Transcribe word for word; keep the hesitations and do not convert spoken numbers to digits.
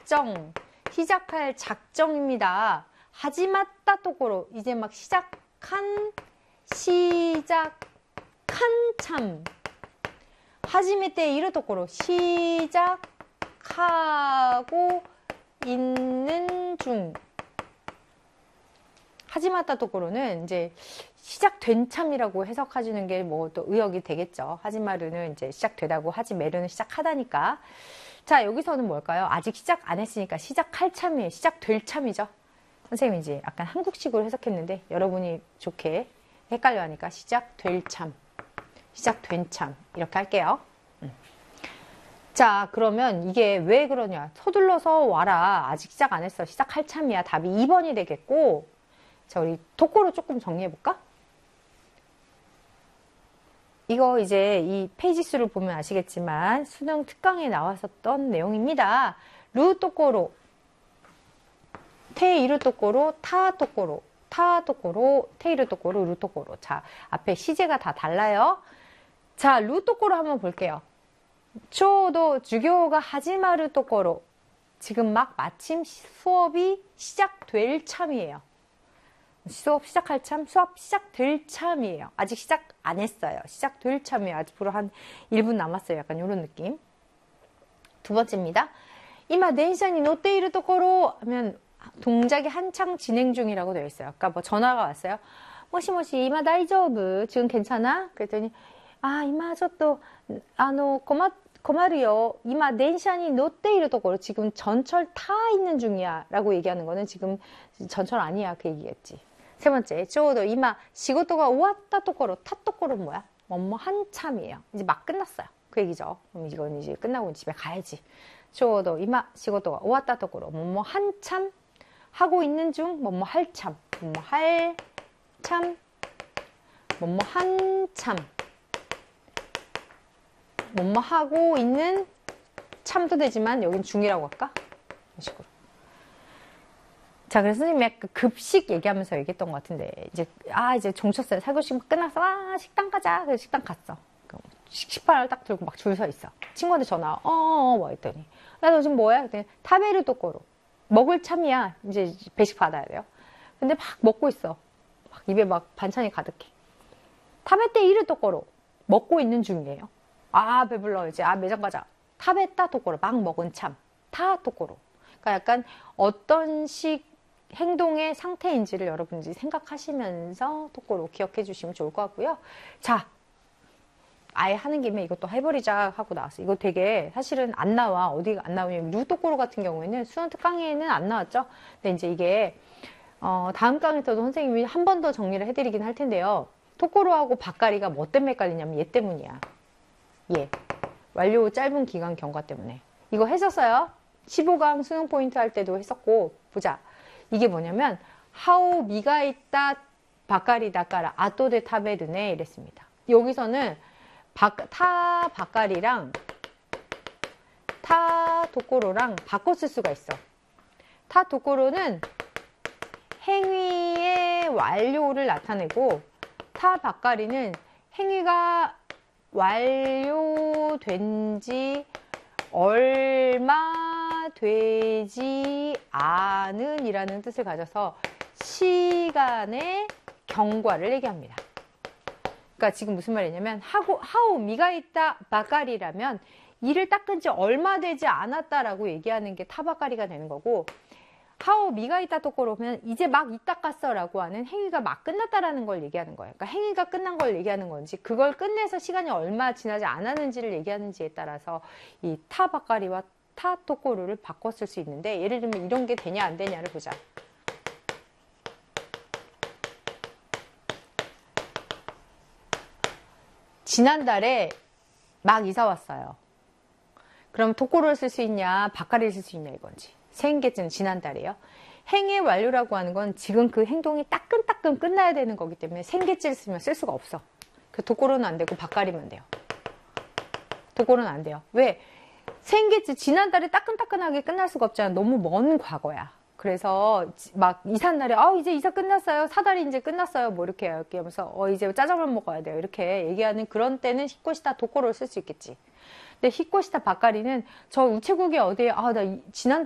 작정, 시작할 작정입니다. 하지마따 또꼬로, 이제 막 시작한, 시작한 참. 하지메테 이르 또꼬로, 시작하고 있는 중. 하지마따 또꼬로는 이제 시작된 참이라고 해석하시는 게 뭐 또 의역이 되겠죠. 하지마르는 이제 시작되다고, 하지메르는 시작하다니까. 자, 여기서는 뭘까요? 아직 시작 안 했으니까 시작할 참이에요. 시작될 참이죠. 선생님이 이제 약간 한국식으로 해석했는데 여러분이 좋게 헷갈려 하니까 시작될 참, 시작된 참 이렇게 할게요. 음. 자, 그러면 이게 왜 그러냐? 서둘러서 와라. 아직 시작 안 했어. 시작할 참이야. 답이 이 번이 되겠고, 자, 우리 토코로 조금 정리해 볼까? 이거 이제 이 페이지 수를 보면 아시겠지만 수능 특강에 나왔었던 내용입니다. 루 또꼬로, 테 이루 또꼬로, 타 또꼬로, 타 또꼬로, 테 이루 또꼬로, 루 또꼬로. 자, 앞에 시제가 다 달라요. 자, 루 또꼬로 한번 볼게요. 초도 주교가 하지마르 또꼬로. 지금 막 마침 수업이 시작될 참이에요. 수업 시작할 참, 수업 시작될 참이에요. 아직 시작 안 했어요. 시작될 참이에요. 아직으로 한 일 분 남았어요. 약간 이런 느낌. 두 번째입니다. 이마 덴샤니 노tte 이루 또꼬로 하면 동작이 한창 진행 중이라고 되어 있어요. 아까 뭐 전화가 왔어요. 모시모시 이마 다이저브, 지금 괜찮아? 그랬더니 아 이마 저또 아노 고마 고마르요. 이마 덴샤니 노tte 이루 또꼬로, 지금 전철 타 있는 중이야 라고 얘기하는 거는 지금 전철 아니야 그 얘기겠지. 세 번째, 쪼도 이마 시고토가 오왔다 또꼬로, 타 또꼬로는 뭐야? 뭐뭐 한참이에요. 이제 막 끝났어요. 그 얘기죠. 그럼 이건 이제 끝나고 집에 가야지. 쪼도 이마 시고토가 오왔다 또꼬로, 뭐뭐 한참 하고 있는 중, 뭐뭐 할참, 뭐뭐 할참, 뭐뭐 한참, 뭐뭐 하고 있는 참도 되지만 여긴 중이라고 할까? 이런 식으로. 자, 그래서 선생님이 약간 급식 얘기하면서 얘기했던 것 같은데, 이제, 아, 이제 종쳤어요. 사교식 끝나서, 아, 식당 가자. 그래서 식당 갔어. 식판을 딱 들고 막 줄 서 있어. 친구한테 전화, 어어어, 뭐 했더니, 나 너 지금 뭐야? 그랬더니, 타베르 또꼬로. 먹을 참이야. 이제 배식 받아야 돼요. 근데 막 먹고 있어. 막 입에 막 반찬이 가득해. 타베테 이르 또꼬로. 먹고 있는 중이에요. 아, 배불러. 이제, 아, 매장 가자. 타베타 또꼬로. 막 먹은 참. 타 또꼬로. 그러니까 약간 어떤 식 행동의 상태인지를 여러분들이 생각하시면서 토코로 기억해 주시면 좋을 것 같고요. 자, 아예 하는 김에 이것도 해버리자 하고 나왔어요. 이거 되게 사실은 안 나와. 어디가 안 나오냐면 루토코로 같은 경우에는 수능 특강에는 안 나왔죠. 근데 이제 이게 어, 다음 강에서도 선생님이 한 번 더 정리를 해드리긴 할 텐데요. 토코로하고 바까리가 뭐 때문에 헷갈리냐면 얘 때문이야. 얘. 완료 짧은 기간 경과 때문에. 이거 했었어요. 십오 강 수능 포인트 할 때도 했었고. 보자. 이게 뭐냐면 하오 미가 있다 바까리다까라 아토데 타베르네 이랬습니다. 여기서는 바, 타 바까리랑 타 도코로랑 바꿔 쓸 수가 있어. 타 도코로는 행위의 완료를 나타내고, 타 바까리는 행위가 완료된 지 얼마 되지 않은 이라는 뜻을 가져서 시간의 경과를 얘기합니다. 그러니까 지금 무슨 말이냐면 하고, 하오 미가 있다 바까리라면 이를 닦은 지 얼마 되지 않았다라고 얘기하는 게 타바까리가 되는 거고, 하오 미가 있다 또꼬로면 이제 막 이 닦았어 라고 하는 행위가 막 끝났다라는 걸 얘기하는 거예요. 그러니까 행위가 끝난 걸 얘기하는 건지, 그걸 끝내서 시간이 얼마 지나지 않았는지를 얘기하는지에 따라서 이 타바까리와 타 또꼬로를 바꿔 쓸 수 있는데, 예를 들면 이런 게 되냐 안 되냐를 보자. 지난달에 막 이사 왔어요. 그럼 도꼬로를 쓸 수 있냐 바까리를 쓸 수 있냐 이건지. 생계증 지난달이에요. 행위 완료라고 하는 건 지금 그 행동이 따끈따끈 끝나야 되는 거기 때문에 생계증 쓰면 쓸 수가 없어. 그 도꼬로는 안 되고 바까리면 돼요. 도꼬로는 안 돼요. 왜? 생계증 지난달에 따끈따끈하게 끝날 수가 없잖아. 너무 먼 과거야. 그래서 막 이삿날에 아 이제 이사 끝났어요. 사달이 이제 끝났어요. 뭐 이렇게 이렇게 하면서 어 이제 짜장면 먹어야 돼요. 이렇게 얘기하는 그런 때는 히코시다 도꼬로를 쓸 수 있겠지. 근데 히코시다 바까리는 저 우체국에 어디에 아 나 지난